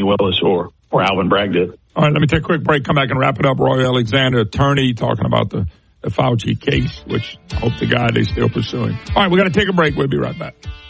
Willis or Alvin Bragg did. All right, let me take a quick break, come back and wrap it up. Roy Alexander, attorney, talking about the Fauci case, which I hope to God they're still pursuing. All right, we got to take a break. We'll be right back.